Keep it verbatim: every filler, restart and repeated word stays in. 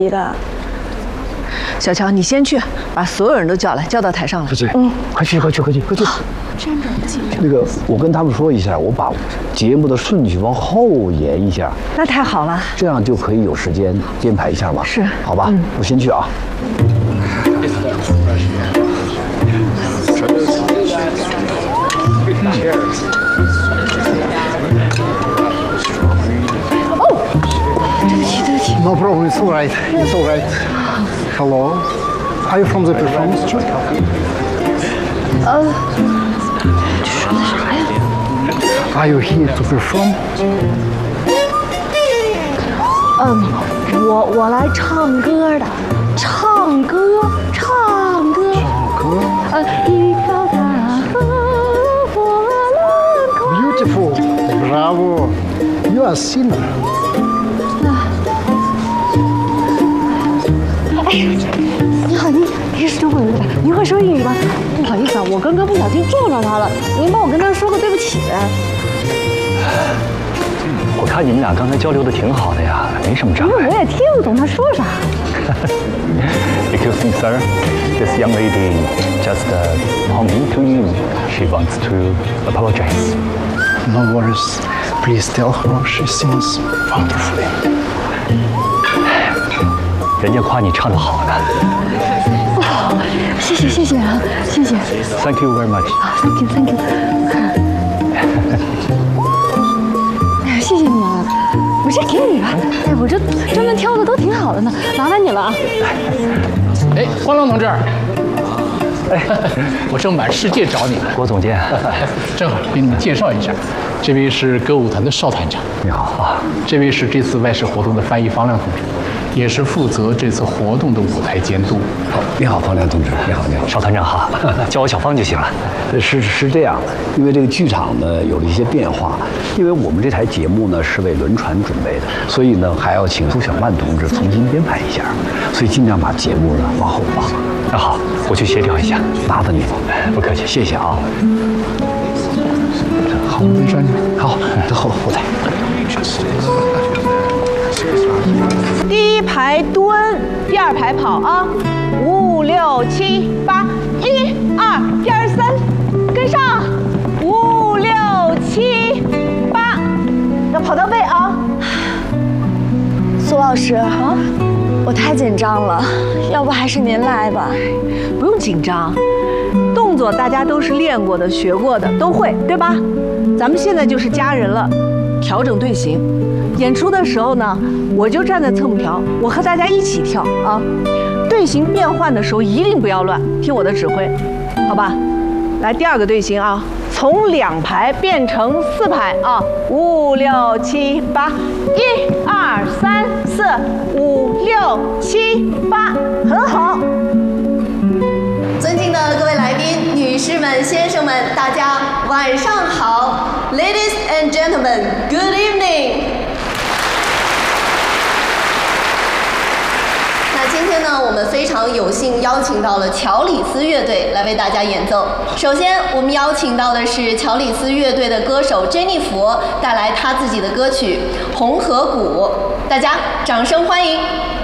的。小乔，你先去把所有人都叫来，叫到台上来。 是，嗯，快去，快去，快去，快去。 站着，记着。 那个，我跟他们说一下，我把节目的顺序往后延一下。 那太好了， 这样就可以有时间编排一下嘛。 是， 好吧，嗯、我先去啊。 No problem, it's all right. It's all right. Hello. Are you from the performance troupe? 呃，这说的啥呀 Are you here to perform? 嗯，我我来唱歌的，唱歌，唱歌。 唱歌。 呃，一条大河波浪宽。 Beautiful. Bravo. You are a singer. 哎，你好，您您是中国人吧？您会说英语吗？不好意思啊，我刚刚不小心撞到他了，您帮我跟他说个对不起呗。 我看你们俩刚才交流的挺好的呀，没什么障碍。 我也听不懂他说啥。 Excuse me, sir. This young lady just uh, bumped into you. She wants to apologize. No worries. Please tell her she sings wonderfully. 人家夸你唱得好呢。 哦，谢谢谢谢啊，谢谢。 Thank you very much. Thank you, thank you. 哎，谢谢你啊，我这给你吧。哎，我这专门挑的都挺好的呢，麻烦你了啊。 哎，光良同志，哎，我正满世界找你呢。 郭总监， 正好给你们介绍一下，这位是歌舞团的邵团长。 你好啊， 这位是这次外事活动的翻译方亮同志。 也是负责这次活动的舞台监督。 好，你好，方亮同志，你好，你好， 邵团长好，叫我小方就行了。 是是这样，因为这个剧场呢有了一些变化，因为我们这台节目呢是为轮船准备的，所以呢还要请苏小曼同志重新编排一下，所以尽量把节目呢往后放。 那好，我去协调一下， 麻烦你了， 不客气， 谢谢啊。 好，轮船， 好，这后后台。 第一排蹲，第二排跑啊！五六七八，一二，一二三，跟上！五六七八，要跑到位啊！ 苏老师啊，我太紧张了，要不还是您来吧。 不用紧张，动作大家都是练过的、学过的，都会，对吧？咱们现在就是家人了，调整队形。 演出的时候呢，我就站在侧幕条，我和大家一起跳啊。队形变换的时候一定不要乱，听我的指挥，好吧？来第二个队形啊，从两排变成四排啊，五六七八，一二三四五六七八，很好。 尊敬的各位来宾、女士们、先生们，大家晚上好 ，Ladies and gentlemen, good evening。 今天呢，我们非常有幸邀请到了乔里斯乐队来为大家演奏。首先，我们邀请到的是乔里斯乐队的歌手珍妮佛带来她自己的歌曲《红河谷》，大家掌声欢迎。